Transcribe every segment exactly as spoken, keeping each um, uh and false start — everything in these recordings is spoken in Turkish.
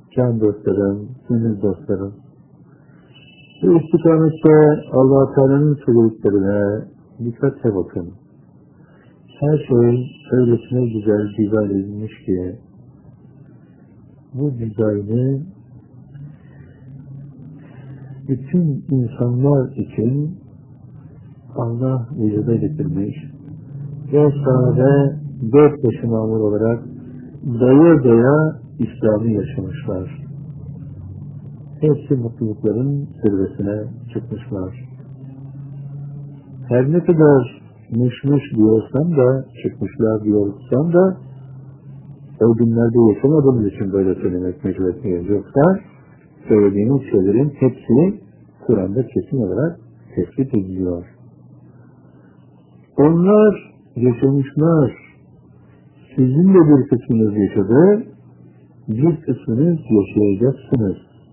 can dostlarım, gönül dostlarım. Bu istikamette Allah-u Teala'nın söylediklerine dikkatle bakın. Her şey öylesine güzel dizayn edilmiş ki, bu dizaynı bütün insanlar için Allah vücuda getirmiş ve sahabe dört başı mamur olarak doya doya İslam'ı yaşamışlar. Hepsi mutlulukların zirvesine çıkmışlar. Her ne kadar mışmış diyorsam da, çıkmışlar diyorsam da, o günlerde yaşamadığımız için böyle söylemek mecburiyetiyiz. Yoksa söylediğimiz şeylerin hepsi Kur'an'da kesin olarak tespit ediliyor. Onlar yaşamışlar. Sizin de bir kısmınız yaşadı, bir kısmınız yaşayacaksınız.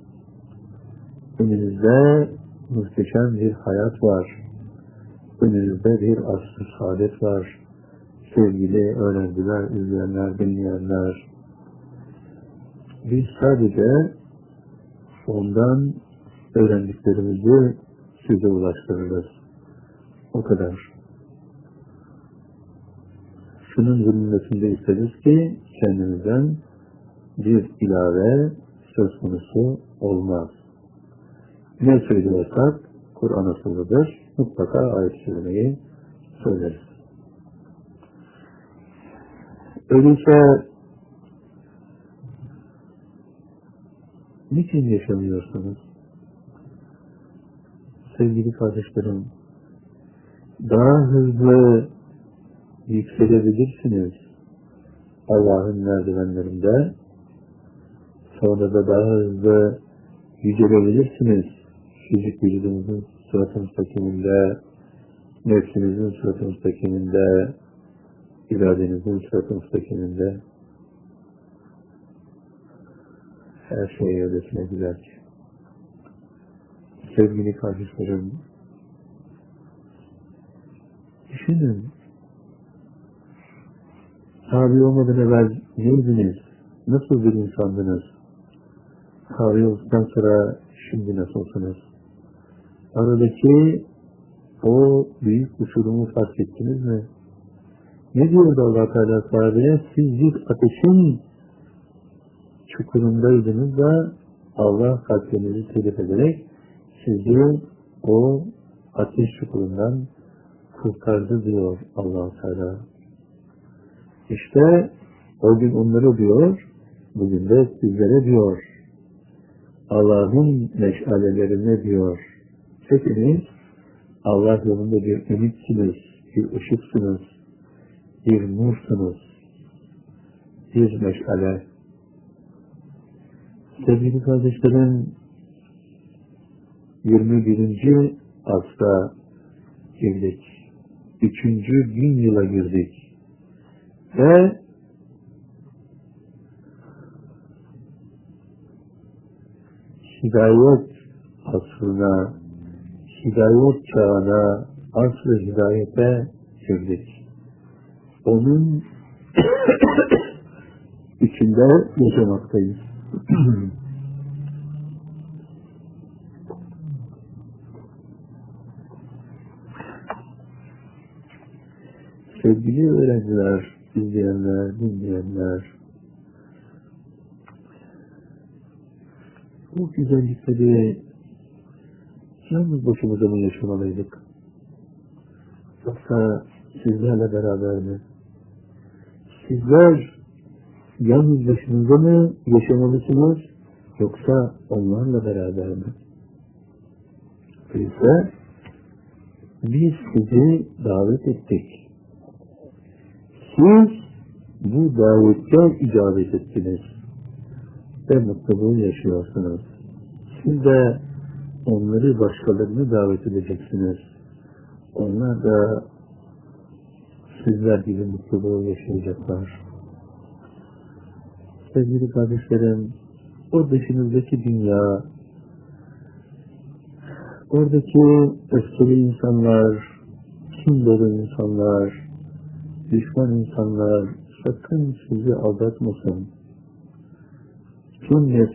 Önünüzde muhteşem bir hayat var. Önünüzde bir asr-ı saadet var. Sevgili öğrenciler, izleyenler, dinleyenler. Biz sadece ondan öğrendiklerimizi size ulaştırırız. O kadar. Şunun zümrütünde isteriz ki kendimizden bir ilave söz konusu olmaz. Ne söylüyorsak Kur'an asılıdır. Mutlaka ayet söylemeyi söyleriz. Öyleyse niçin yaşamıyorsunuz? Sevgili kardeşlerim, daha hızlı yükselebilirsiniz Allah'ın merdivenlerinde, sonra da daha hızlı yücelebilirsiniz fizik vücudunuzun sırat-ı müstakiminde, nefsinizin sırat-ı müstakiminde, iradenizin sırat-ı müstakiminde. Her şey öylesine güzel ki. Sevgili kardeşlerim, düşünün, tabi olmadan evvel neydiniz? Nasıl bir insandınız? Tabi olduktan sonra şimdi nasılsınız? Aradaki o büyük uçurumu fark ettiniz mi? Ne diyordu Allah Teala sahabeye? Siz bir ateşin çukurundaydınız da Allah kalplerinizi telif ederek sizi o ateş çukurundan kurtardı diyor Allah Teala. İşte o gün onları diyor, bugün de sizlere diyor. Allah'ın meşalelerine diyor. Hepiniz Allah yolunda bir ümitsiniz, bir ışıksınız, bir nursunuz, bir meşale. Sevgili kardeşlerim, yirmi birinci asra girdik. Üçüncü bin yıla girdik. Ve hidayet asrına, hidayet çağına, asr-ı hidayete girdik. Onun içinde yaşamaktayız. Sevgili öğrenciler, izleyenler, dinleyenler, bu güzellikleri yalnız başımıza mı yaşamalıydık? Yoksa sizlerle beraber mi? Sizler yalnız başınıza mı yaşamalısınız? Yoksa onlarla beraber mi? Öyleyse biz sizi davet ettik. Siz bu davette icabet ettiniz ve mutluluğu yaşıyorsunuz. Siz de onları, başkalarını davet edeceksiniz. Onlar da sizler gibi mutluluğu yaşayacaklar. Sevgili kardeşlerim, o dışınızdaki dünya, oradaki öfkeli insanlar, kin dolu insanlar, düşman insanlar sakın sizi aldatmasın. Kim